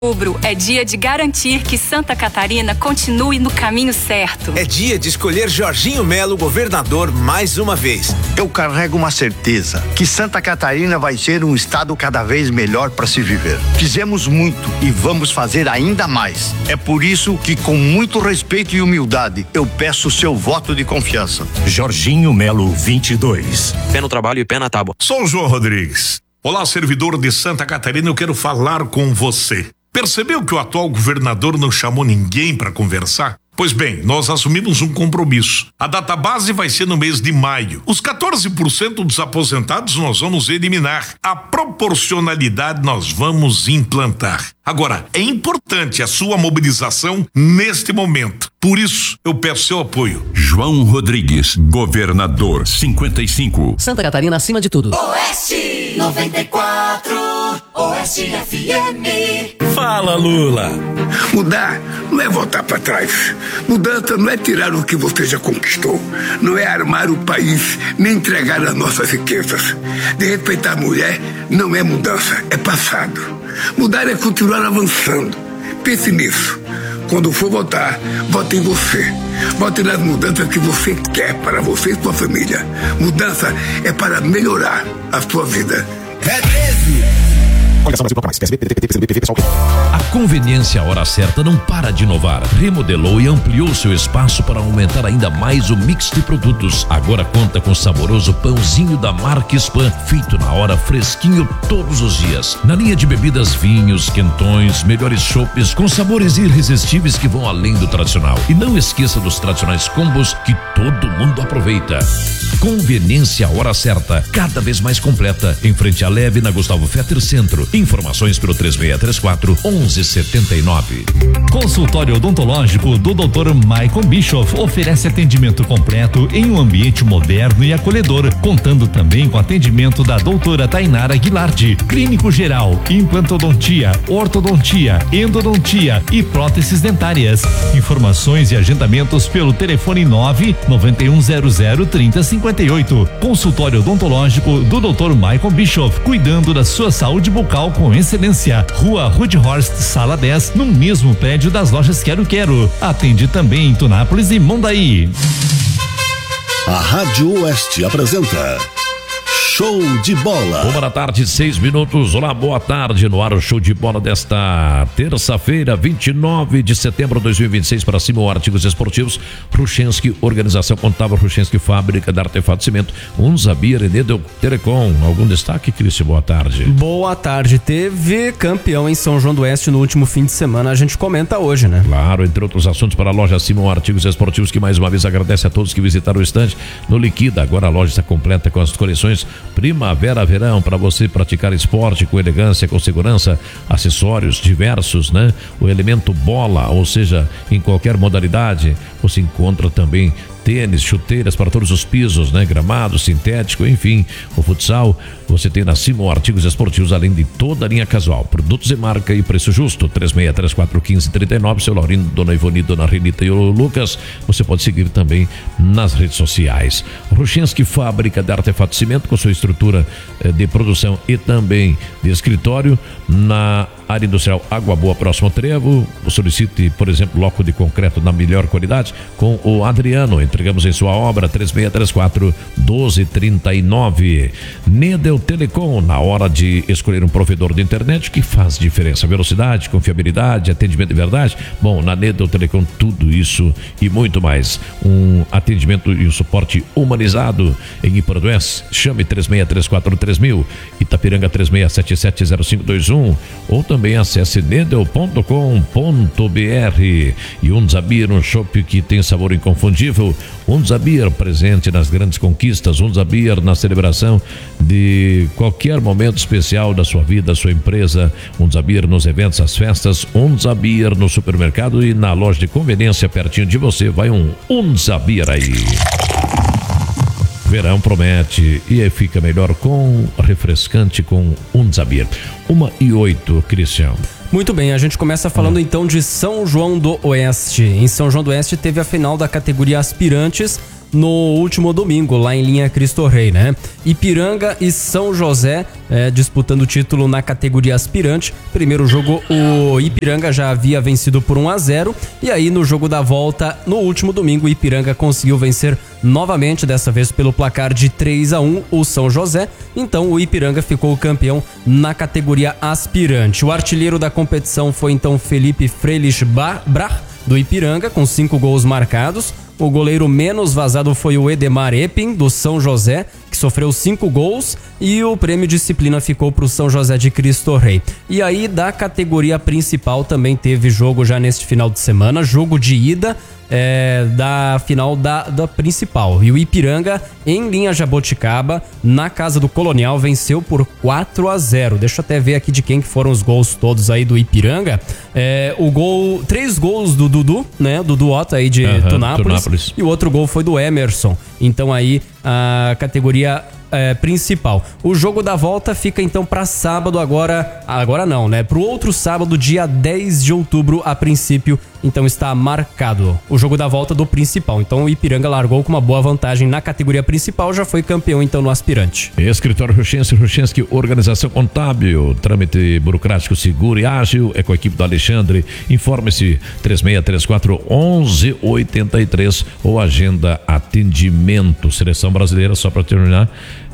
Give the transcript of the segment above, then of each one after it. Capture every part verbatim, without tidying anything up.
Outubro é dia de garantir que Santa Catarina continue no caminho certo. É dia de escolher Jorginho Melo governador mais uma vez. Eu carrego uma certeza que Santa Catarina vai ser um estado cada vez melhor para se viver. Fizemos muito e vamos fazer ainda mais. É por isso que, com muito respeito e humildade, eu peço o seu voto de confiança. Jorginho Melo vinte e dois. Pé no trabalho e pé na tábua. Sou o João Rodrigues. Olá, servidor de Santa Catarina, eu quero falar com você. Percebeu que o atual governador não chamou ninguém para conversar? Pois bem, nós assumimos um compromisso. A data base vai ser no mês de maio. Os quatorze por cento dos aposentados nós vamos eliminar. A proporcionalidade nós vamos implantar. Agora, é importante a sua mobilização neste momento. Por isso, eu peço seu apoio. João Rodrigues, governador cinquenta e cinco. Santa Catarina acima de tudo. Oeste noventa e quatro, Oeste F M. Fala, Lula. Mudar não é voltar para trás. Mudança não é tirar o que você já conquistou. Não é armar o país, nem entregar as nossas riquezas. De respeitar a mulher não é mudança, é passado. Mudar é continuar avançando. Pense nisso. Quando for votar, vote em você. Vote nas mudanças que você quer para você e sua família. Mudança é para melhorar a sua vida. É treze. A Conveniência Hora Certa não para de inovar. Remodelou e ampliou seu espaço para aumentar ainda mais o mix de produtos. Agora conta com o saboroso pãozinho da marca Spam, feito na hora, fresquinho todos os dias. Na linha de bebidas, vinhos, quentões, melhores chopes com sabores irresistíveis que vão além do tradicional. E não esqueça dos tradicionais combos que todo mundo aproveita. Conveniência Hora Certa, cada vez mais completa, em frente à Leve, na Gustavo Fetter Centro. Informações pelo três seis três quatro, um um sete nove. Consultório odontológico do doutor Michael Bischoff oferece atendimento completo em um ambiente moderno e acolhedor, contando também com atendimento da doutora Tainara Guilardi, clínico geral, implantodontia, ortodontia, endodontia e próteses dentárias. Informações e agendamentos pelo telefone nove nove um zero zero trinta cinquenta e oito. Consultório odontológico do doutor Michael Bischoff, cuidando da sua saúde bucal com excelência. Rua Rudhorst, sala dez, no mesmo prédio das lojas Quero Quero. Atende também em Tunápolis e Mondaí. A Rádio Oeste apresenta Show de Bola. Uma da tarde, seis minutos. Olá, boa tarde. No ar, o Show de Bola desta terça-feira, vinte e nove de setembro de dois mil e vinte e seis. Para cima, artigos esportivos. Ruchenski, organização contábil. Ruchenski, fábrica de artefato cimento. Unzabir, Enedel Telecom. Algum destaque, Cristian? Boa tarde. Boa tarde. Teve campeão em São João do Oeste no último fim de semana. A gente comenta hoje, né? Claro, entre outros assuntos, para a loja Simon Artigos Esportivos, que mais uma vez agradece a todos que visitaram o estande no Liquida. Agora a loja está completa com as coleções Primavera, verão, para você praticar esporte com elegância, com segurança, acessórios diversos, né? O elemento bola, ou seja, em qualquer modalidade, você encontra também tênis, chuteiras para todos os pisos, né? Gramado, sintético, enfim, o futsal, você tem na Simon Artigos Esportivos, além de toda a linha casual, produtos de marca e preço justo. Três seis três quatro, um cinco três nove, seu Laurindo, Dona Ivone, Dona Renita e o Lucas. Você pode seguir também nas redes sociais. Ruchenski, fábrica de artefato cimento, com sua estrutura eh, de produção e também de escritório na área industrial Água Boa, próximo ao Trevo. Solicite, por exemplo, bloco de concreto na melhor qualidade com o Adriano. Entregamos em sua obra. Três seis três quatro, um dois três nove. Nedel Telecom, na hora de escolher um provedor de internet, que faz diferença: velocidade, confiabilidade, atendimento de verdade. Bom, na Nedel Telecom, tudo isso e muito mais. Um atendimento e um suporte humanizado em Iparanduense. Chame três seis três quatro, três mil. Itapiranga três seis sete sete zero cinco dois um, ou também acesse nedel ponto com ponto br. E Unzabir, um chopp que tem sabor inconfundível. Unzabir, presente nas grandes conquistas. Unzabir, na celebração de qualquer momento especial da sua vida, da sua empresa. Unzabir nos eventos, as festas. Unzabir no supermercado e na loja de conveniência pertinho de você. Vai um Unzabir aí. Verão promete e fica melhor com refrescante com Unzabir. Uma e oito, Cristiano. Muito bem, a gente começa falando então de São João do Oeste. Em São João do Oeste teve a final da categoria Aspirantes no último domingo, lá em linha Cristo Rei, né? Ipiranga e São José é, disputando o título na categoria aspirante. Primeiro jogo, o Ipiranga já havia vencido por um a zero, e aí no jogo da volta, no último domingo, o Ipiranga conseguiu vencer novamente, dessa vez pelo placar de três a um, o São José. Então o Ipiranga ficou campeão na categoria aspirante. O artilheiro da competição foi então Felipe Freilich Brach, do Ipiranga, com cinco gols marcados. O goleiro menos vazado foi o Edemar Epping, do São José, que sofreu cinco gols, e o prêmio disciplina ficou para o São José de Cristo Rei. E aí, da categoria principal, também teve jogo já neste final de semana, jogo de ida é, da final da, da principal. E o Ipiranga, em linha Jaboticaba, na casa do Colonial, venceu por quatro a zero. Deixa eu até ver aqui de quem que foram os gols todos aí do Ipiranga. É, o gol, três gols do Dudu, né? Dudu Otto aí de uhum, Tunápolis, Tunápolis. E o outro gol foi do Emerson. Então aí a categoria é, principal. O jogo da volta fica então para sábado agora, agora não, né? Pro outro sábado, dia dez de outubro, a princípio, então está marcado o jogo da volta do principal. Então o Ipiranga largou com uma boa vantagem na categoria principal, já foi campeão então no aspirante. Escritório Ruchense, Ruchense, organização contábil, trâmite burocrático seguro e ágil, é com a equipe do Alexandre. Informe-se três seis três quatro, onze oitenta e três ou agenda atendimento. Seleção brasileira, só para terminar,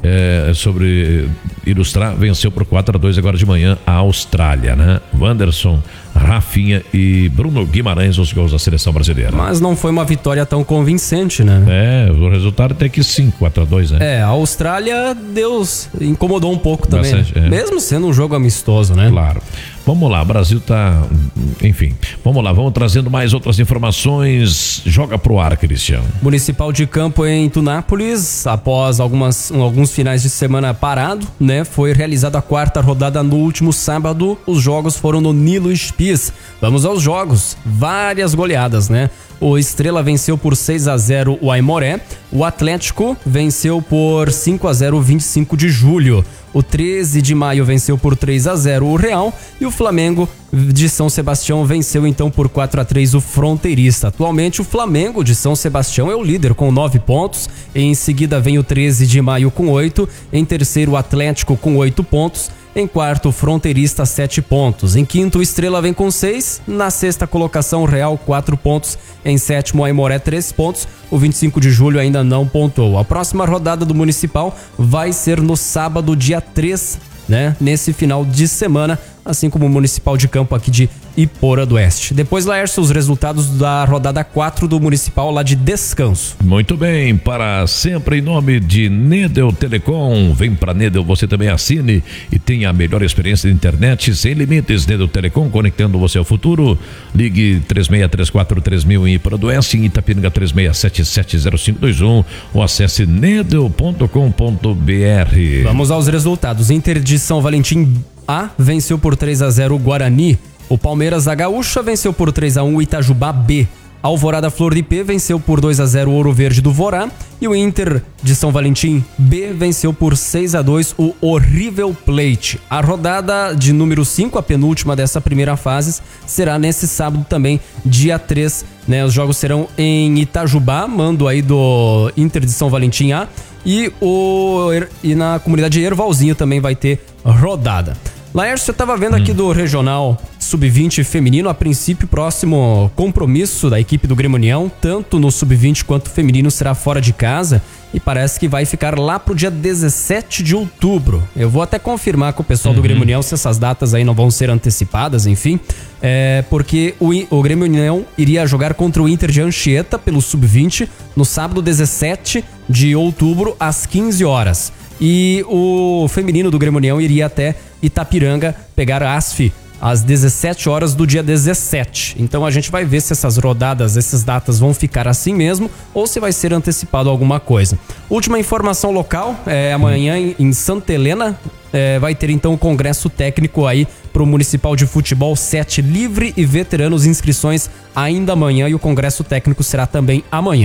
é, sobre ilustrar, venceu por quatro a dois agora de manhã a Austrália, né? Wanderson, Rafinha e Bruno Guimarães, os gols da seleção brasileira. Mas não foi uma vitória tão convincente, né? É, o resultado até que sim, quatro a dois, né? É, a Austrália, Deus, incomodou um pouco também, bastante, né? É. Mesmo sendo um jogo amistoso, né? Claro. Vamos lá, o Brasil tá, enfim, vamos lá, vamos trazendo mais outras informações. Joga pro ar, Cristiano. Municipal de Campo em Tunápolis, após algumas, alguns finais de semana parado, né? Foi realizada a quarta rodada no último sábado. Os jogos foram no Nilo Spies. Vamos aos jogos. Várias goleadas, né? O Estrela venceu por seis a zero o Aimoré. O Atlético venceu por cinco a zero o vinte e cinco de julho. O treze de maio venceu por três a zero o Real. E o Flamengo de São Sebastião venceu então por quatro a três o Fronteirista. Atualmente o Flamengo de São Sebastião é o líder com nove pontos. Em seguida vem o treze de maio com oito. Em terceiro o Atlético com oito pontos. Em quarto, Fronteirista, sete pontos. Em quinto, Estrela vem com seis. Na sexta colocação, Real, quatro pontos. Em sétimo, Aimoré, três pontos. O vinte e cinco de julho ainda não pontuou. A próxima rodada do Municipal vai ser no sábado, dia três, né? Nesse final de semana, assim como o Municipal de Campo aqui de Iporã do Oeste. Depois, Laércio, os resultados da rodada quatro do Municipal lá de Descanso. Muito bem, para sempre em nome de Nedel Telecom. Vem para Nedel, você também assine e tenha a melhor experiência de internet sem limites. Nedel Telecom, conectando você ao futuro. Ligue três seis três quatro três mil em Iporã do Oeste, em Itapiranga três seis sete sete zero cinco dois um ou acesse nedel ponto com ponto br. Vamos aos resultados. Inter de São Valentim A venceu por três a zero o Guarani. O Palmeiras da Gaúcha venceu por três a um o Itajubá B. Alvorada Flor de P venceu por dois a zero o Ouro Verde do Vorá. E o Inter de São Valentim B venceu por seis a dois o Horrível Plate. A rodada de número cinco, a penúltima dessa primeira fase, será nesse sábado também, dia três. Né? Os jogos serão em Itajubá, mando aí do Inter de São Valentim A. E, o, e na comunidade Ervalzinho também vai ter rodada. Laércio, eu tava vendo aqui do Regional sub vinte feminino, a princípio, próximo compromisso da equipe do Grêmio União, tanto no sub vinte quanto feminino, será fora de casa e parece que vai ficar lá pro dia dezessete de outubro. Eu vou até confirmar com o pessoal uhum. do Grêmio União se essas datas aí não vão ser antecipadas, enfim, é porque o, o Grêmio União iria jogar contra o Inter de Anchieta pelo sub vinte no sábado dezessete de outubro às quinze horas. E o feminino do Grêmio União iria até Itapiranga pegar a ASF às dezessete horas do dia dezessete. Então a gente vai ver se essas rodadas, essas datas vão ficar assim mesmo ou se vai ser antecipado alguma coisa. Última informação local, é, amanhã em, em Santa Helena é, vai ter então o congresso técnico aí para o Municipal de Futebol sete livre e veteranos, inscrições ainda amanhã e o congresso técnico será também amanhã.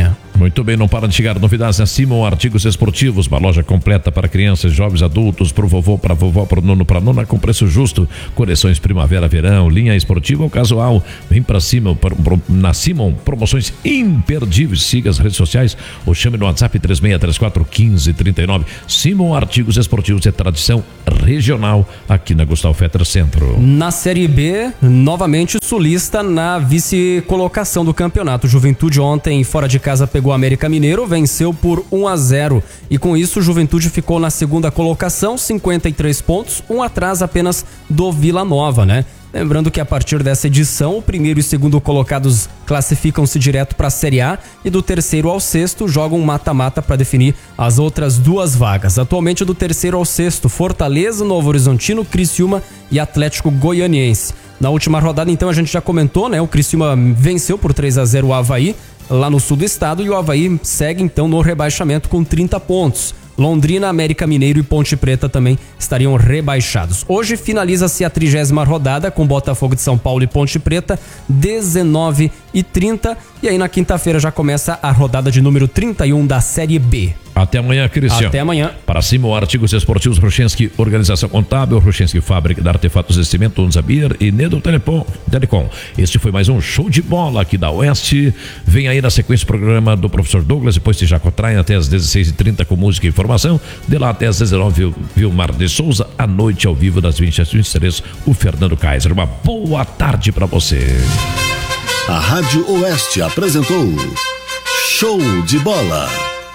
Muito bem, não para de chegar novidades na Simon Artigos Esportivos, uma loja completa para crianças, jovens, adultos, pro vovô, pra vovó, pro nono, pra nona, com preço justo. Coleções primavera, verão, linha esportiva ou casual. Vem para Simon, na Simon, promoções imperdíveis. Siga as redes sociais ou chame no WhatsApp três seis três quatro um cinco três nove. Simon Artigos Esportivos é tradição regional aqui na Gustavo Fetter Centro. Na Série B, novamente sulista na vice-colocação do campeonato. Juventude ontem fora de casa pegou o América Mineiro, venceu por um a zero e com isso o Juventude ficou na segunda colocação, cinquenta e três pontos, um atrás apenas do Vila Nova, né? Lembrando que a partir dessa edição, o primeiro e segundo colocados classificam-se direto para a Série A e do terceiro ao sexto jogam um mata-mata para definir as outras duas vagas. Atualmente do terceiro ao sexto, Fortaleza, Novo Horizontino, Criciúma e Atlético Goianiense. Na última rodada, então, a gente já comentou, né? O Criciúma venceu por três a zero o Avaí, lá no sul do estado, e o Avaí segue, então, no rebaixamento com trinta pontos. Londrina, América Mineiro e Ponte Preta também estariam rebaixados. Hoje finaliza-se a trigésima rodada com Botafogo de São Paulo e Ponte Preta, dezenove e trinta. E aí na quinta-feira já começa a rodada de número trinta e um da Série B. Até amanhã, Cristian. Até amanhã. Para cima, Artigos Esportivos, Ruchenski, Organização Contábil, Ruchenski Fábrica de Artefatos de Cimento, Unzabir e Nedo Telecom. Telecom. Este foi mais um show de bola aqui da Oeste. Vem aí na sequência o programa do professor Douglas, depois de Jacotrain até às dezesseis e trinta com música e informação. De lá até às dezenove, Vilmar de Souza. À noite, ao vivo, das vinte às vinte e três, o Fernando Kaiser. Uma boa tarde para você. A Rádio Oeste apresentou Show de Bola.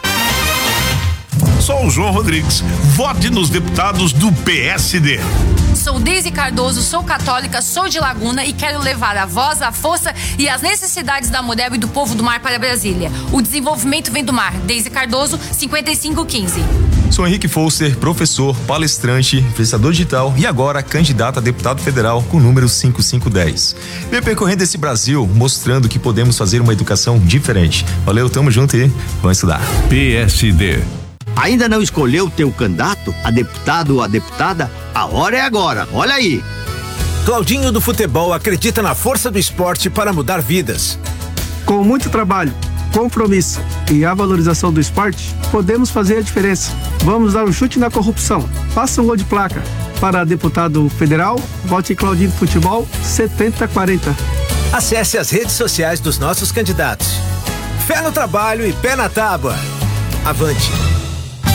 Sou o João Rodrigues. Vote nos deputados do P S D. Sou Deise Cardoso, sou católica, sou de Laguna e quero levar a voz, a força e as necessidades da mulher e do povo do mar para Brasília. O desenvolvimento vem do mar. Deise Cardoso, cinquenta e cinco quinze. Sou Henrique Foster, professor, palestrante, influenciador digital e agora candidato a deputado federal com o número cinco cinco um zero. Venho percorrendo esse Brasil mostrando que podemos fazer uma educação diferente. Valeu, tamo junto e vamos estudar. P S D. Ainda não escolheu o teu candidato, a deputado ou a deputada? A hora é agora, olha aí. Claudinho do Futebol acredita na força do esporte para mudar vidas. Com muito trabalho, compromisso e a valorização do esporte, podemos fazer a diferença. Vamos dar um chute na corrupção. Faça um gol de placa. Para deputado federal, vote em Claudinho do Futebol setenta quarenta. Acesse as redes sociais dos nossos candidatos. Fé no trabalho e pé na tábua. Avante!